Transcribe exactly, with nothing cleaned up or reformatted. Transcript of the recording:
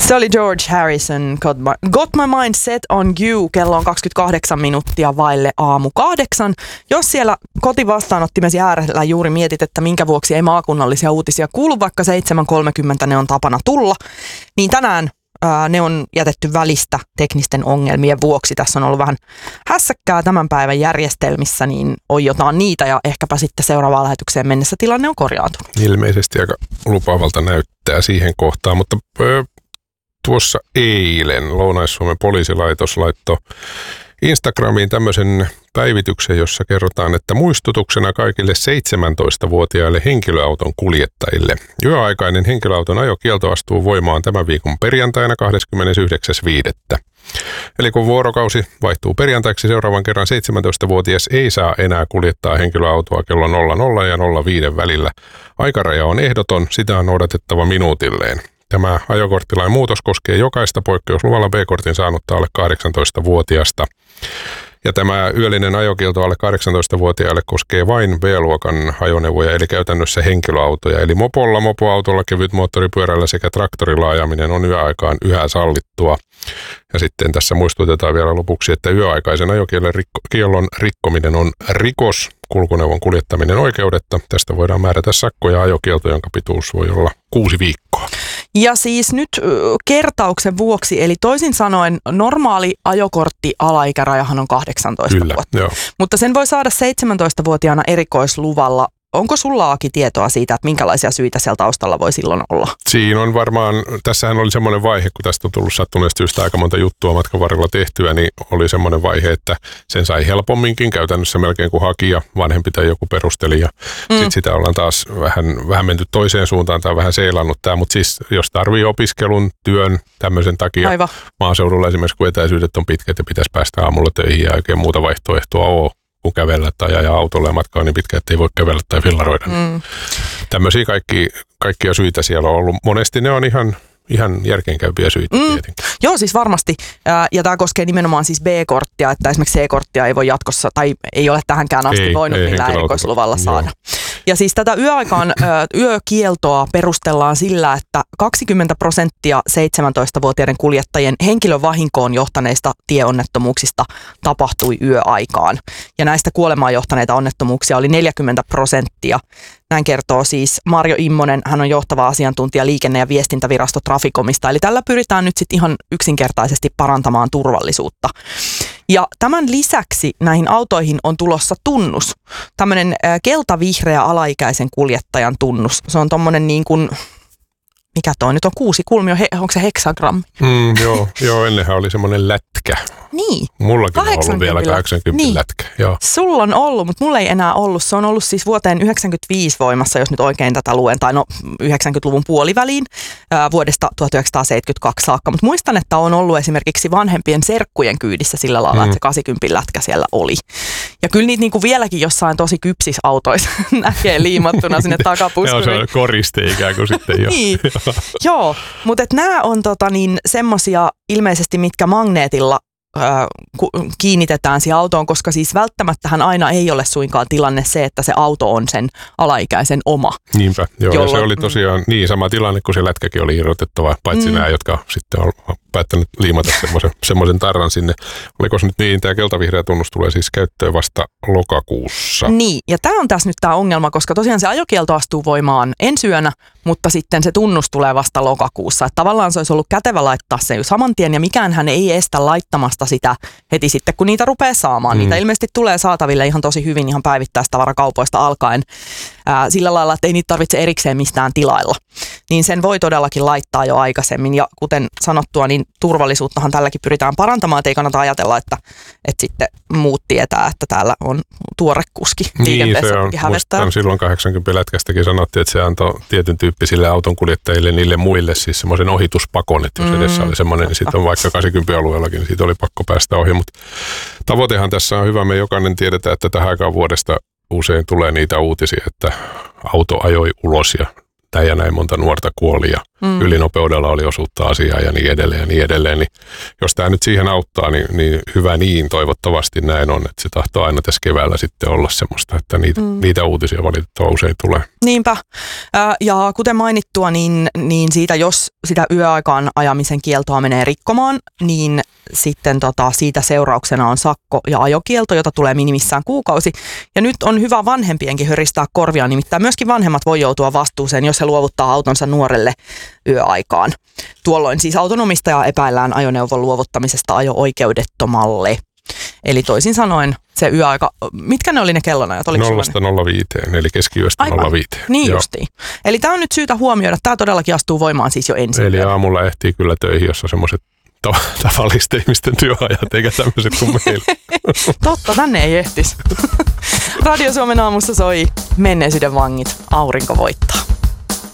Se oli George Harrison, Got My, Got My Mind Set on You. Kello on kaksikymmentäkahdeksan minuuttia vaille aamu kahdeksan. Jos siellä kotivastaanottimesi äärellä juuri mietit, että minkä vuoksi ei maakunnallisia uutisia kuulu, vaikka seitsemän kolmekymmentä ne on tapana tulla, niin tänään ää, ne on jätetty välistä teknisten ongelmien vuoksi. Tässä on ollut vähän hässäkkää tämän päivän järjestelmissä, niin oiotaan niitä ja ehkäpä sitten seuraavaan lähetykseen mennessä tilanne on korjaantunut. Ilmeisesti aika lupaavalta näyttää siihen kohtaan, mutta öö, tuossa eilen Lounais-Suomen poliisilaitos laittoi Instagramiin tämmöisen päivityksen, jossa kerrotaan, että muistutuksena kaikille seitsemäntoistavuotiaille henkilöauton kuljettajille. Yöaikainen henkilöauton ajokielto astuu voimaan tämän viikon perjantaina kahdeskymmenesyhdeksäs viidettä Eli kun vuorokausi vaihtuu perjantaiksi, seuraavan kerran seitsemäntoistavuotias ei saa enää kuljettaa henkilöautoa kello nolla nolla ja nolla viisi välillä. Aikaraja on ehdoton, sitä on noudatettava minuutilleen. Tämä ajokorttilain muutos koskee jokaista poikkeusluvalla B-kortin saanutta alle kahdeksantoistavuotiasta. Ja tämä yöllinen ajokielto alle kahdeksantoistavuotiaille koskee vain B-luokan ajoneuvoja, eli käytännössä henkilöautoja. Eli mopolla, mopoautolla, kevytmoottoripyörällä sekä traktorilla ajaminen on yöaikaan yhä sallittua. Ja sitten tässä muistutetaan vielä lopuksi, että yöaikaisen ajokiellon rikko, rikkominen on rikos, kulkuneuvon kuljettaminen oikeudetta. Tästä voidaan määrätä sakko ja ajokielto, jonka pituus voi olla kuusi viikkoa. Ja siis nyt kertauksen vuoksi, eli toisin sanoen normaali ajokortti alaikärajahan on kahdeksantoista Kyllä, vuotta, joo. mutta sen voi saada seitsemäntoistavuotiaana erikoisluvalla. Onko sulla, Aki, tietoa siitä, että minkälaisia syitä siellä taustalla voi silloin olla? Siinä on varmaan, tässähän oli semmoinen vaihe, kun tästä on tullut sattuneesta syystä aika monta juttua matkan varrella tehtyä, niin oli semmoinen vaihe, että sen sai helpomminkin käytännössä melkein kuin hakija, vanhempi tai joku perusteli ja mm. sitten sitä ollaan taas vähän, vähän menty toiseen suuntaan tai vähän seilannut tämä, mutta siis jos tarvii opiskelun, työn, tämmöisen takia Aivan. maaseudulla esimerkiksi kun etäisyydet on pitkät ja pitäisi päästä aamulla töihin ja oikein muuta vaihtoehtoa ole, kun kävellä tai ajaa autolla ja matka on niin pitkä, että ei voi kävellä tai villaroida. Mm. Tämmöisiä kaikki, kaikkia syitä siellä on ollut. Monesti ne on ihan, ihan järkeenkäyviä syitä mm. tietenkin. Joo, siis varmasti. Ja tämä koskee nimenomaan siis B-korttia, että esimerkiksi C-korttia ei voi jatkossa, tai ei ole tähänkään asti ei, voinut ei, millään erikoisluvalla saada. Joo. Ja siis tätä yöaikaan yökieltoa perustellaan sillä, että kaksikymmentä prosenttia seitsemäntoistavuotiaiden kuljettajien henkilövahinkoon johtaneista tieonnettomuuksista tapahtui yöaikaan. Ja näistä kuolemaan johtaneita onnettomuuksia oli neljäkymmentä prosenttia. Näin kertoo siis Marjo Immonen, hän on johtava asiantuntija liikenne- ja viestintävirasto Traficomista. Eli tällä pyritään nyt sitten ihan yksinkertaisesti parantamaan turvallisuutta. Ja tämän lisäksi näihin autoihin on tulossa tunnus, tämmöinen kelta-vihreä alaikäisen kuljettajan tunnus. Se on tommonen niin kuin, mikä toi nyt on, kuusi kulmio, onko se heksagrammi? Mm, joo, joo, ennenhän oli semmoinen lätkä. Niin. Mullakin on ollut vielä kahdeksankymmentä niin. lätkä. Joo. Sulla on ollut, mutta mulla ei enää ollut. Se on ollut siis vuoteen yhdeksänkymmentäviisi voimassa, jos nyt oikein tätä luen, tai no yhdeksänkymmentäluvun puoliväliin ää, vuodesta tuhatyhdeksänsataaseitsemänkymmentäkaksi saakka. Mutta muistan, että on ollut esimerkiksi vanhempien serkkujen kyydissä sillä lailla, mm. että se kahdeksankymmentä lätkä siellä oli. Ja kyllä niitä niinku vieläkin jossain tosi kypsissä autoissa näkee liimattuna sinne takapuskuriin. Joo, se on koriste ikään kuin sitten jo. Niin. Joo, mutta nämä on tota, niin, semmosia ilmeisesti, mitkä magneetilla kiinnitetään siihen autoon, koska siis välttämättähän aina ei ole suinkaan tilanne se, että se auto on sen alaikäisen oma. Niinpä, joo, jolloin, ja se oli tosiaan niin sama tilanne, kun se lätkäkin oli irrotettava, paitsi mm. nämä, jotka sitten on päättänyt liimata semmoisen, semmoisen tarran sinne. Oliko se nyt niin, tämä keltavihreä tunnus tulee siis käyttöön vasta lokakuussa. Niin, ja tämä on tässä nyt tämä ongelma, koska tosiaan se ajokielto astuu voimaan ensi yönä, mutta sitten se tunnus tulee vasta lokakuussa. Että tavallaan se olisi ollut kätevä laittaa se jo saman tien, ja mikäänhän ei estä laittamasta sitä heti sitten, kun niitä rupeaa saamaan. Mm. Niitä ilmeisesti tulee saataville ihan tosi hyvin ihan päivittäistavarakaupoista alkaen ää, sillä lailla, että ei niitä tarvitse erikseen mistään tilailla. Niin sen voi todellakin laittaa jo aikaisemmin, ja kuten sanottua, niin turvallisuuttahan tälläkin pyritään parantamaan, että ei kannata ajatella, että, että sitten muut tietää, että täällä on tuore kuski liikenteessä. Niin, se on, silloin kahdeksankymmentä lätkästäkin sanottiin, että se antoi tietyn tyyppisille autonkuljettajille, niille muille siis semmoisen ohituspakon, että jos mm, edessä oli semmoinen, niin sitten on vaikka kahdeksankymmentä alueellakin, niin siitä oli pakko päästä ohi, mutta tavoitehan tässä on hyvä, me jokainen tiedetään, että tähän aikaan vuodesta usein tulee niitä uutisia, että auto ajoi ulos ja tämä ja näin monta nuorta kuoli ja mm. ylinopeudella oli osuutta asiaa ja niin edelleen ja niin edelleen. Niin jos tämä nyt siihen auttaa, niin, niin hyvä niin, toivottavasti näin on, että se tahtoo aina tässä keväällä sitten olla semmoista, että niitä, mm. niitä uutisia valitettavasti usein tulee. Niinpä. Ja kuten mainittua, niin, niin siitä jos sitä yöaikaan ajamisen kieltoa menee rikkomaan, niin sitten tota, siitä seurauksena on sakko ja ajokielto, jota tulee minimissään kuukausi. Ja nyt on hyvä vanhempienkin höristää korvia, nimittäin myöskin vanhemmat voi joutua vastuuseen, jos he luovuttaa autonsa nuorelle yöaikaan. Tuolloin siis autonomistaja epäillään ajoneuvon luovuttamisesta ajo-oikeudettomalle. Eli toisin sanoen se yöaika, mitkä ne oli ne kellonajat? Nollasta nolla viiteen, eli keskiyöstä nolla viiteen. Niin Joo. justiin. Eli tämä on nyt syytä huomioida. Tämä todellakin astuu voimaan siis jo ensin. Eli aamulla ehtii kyllä töihin, jossa semmoiset tavallisten ihmisten työajat, eikä tämmöiset kuin meillä. Totta, tänne ei ehtisi. Radio Suomen aamussa soi Menneisyyden vangit, aurinko voittaa.